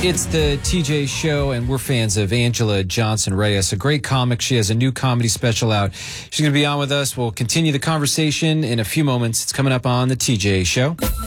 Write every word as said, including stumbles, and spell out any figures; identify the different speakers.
Speaker 1: It's the T J Show, and we're fans of Angela Johnson Reyes, a great comic. She has a new comedy special out. She's going to be on with us. We'll continue the conversation in a few moments. It's coming up on the T J Show.